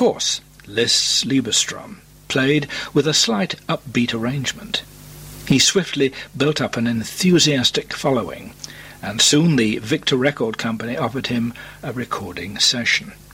course, Liszt's Liebestraum, played with a slight upbeat arrangement. He swiftly built up an enthusiastic following, and soon the Victor Record Company offered him a recording session.